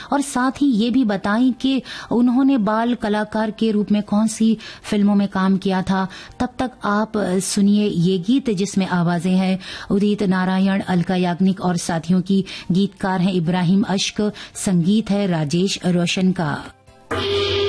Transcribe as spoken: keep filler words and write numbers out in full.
और साथ ही ये भी बताएं कि उन्होंने बाल कलाकार के रूप में कौन सी फिल्मों में काम किया था। तब तक आप सुनिए ये गीत जिसमें आवाजें हैं उदित नारायण, अलका याग्निक और साथियों की। गीतकार हैं इब्राहिम अश्क, संगीत है राजेश रोशन का।